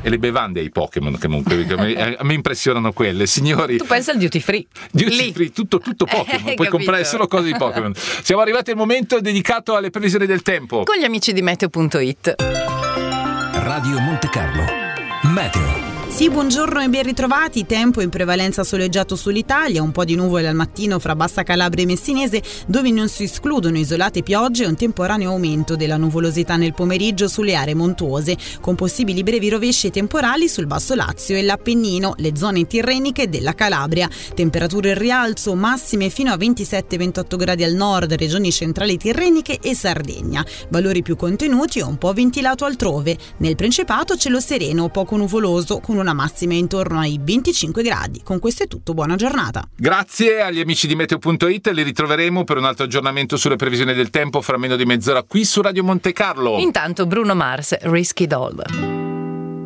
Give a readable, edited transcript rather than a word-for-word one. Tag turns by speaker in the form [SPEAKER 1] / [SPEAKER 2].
[SPEAKER 1] e le bevande ai Pokémon, comunque a me impressionano quelle, signori.
[SPEAKER 2] Tu pensa al duty free?
[SPEAKER 1] Free, tutto Pokémon, puoi comprare solo cose di Pokémon. Siamo arrivati al momento dedicato alle previsioni del tempo
[SPEAKER 2] con gli amici di Meteo.it.
[SPEAKER 3] Radio Monte Carlo Meteo.
[SPEAKER 4] Sì, buongiorno e ben ritrovati. Tempo in prevalenza soleggiato sull'Italia, un po' di nuvole al mattino fra Bassa Calabria e Messinese, dove non si escludono isolate piogge e un temporaneo aumento della nuvolosità nel pomeriggio sulle aree montuose, con possibili brevi rovesci e temporali sul Basso Lazio e l'Appennino, le zone tirreniche della Calabria. Temperature in rialzo, massime fino a 27-28 gradi al nord, regioni centrali tirreniche e Sardegna. Valori più contenuti o un po' ventilato altrove. Nel Principato cielo sereno, poco nuvoloso, con una massima intorno ai 25 gradi. Con questo è tutto, buona giornata.
[SPEAKER 1] Grazie agli amici di Meteo.it, li ritroveremo per un altro aggiornamento sulle previsioni del tempo fra meno di mezz'ora qui su Radio Monte Carlo.
[SPEAKER 2] Intanto Bruno Mars, Risky Doll.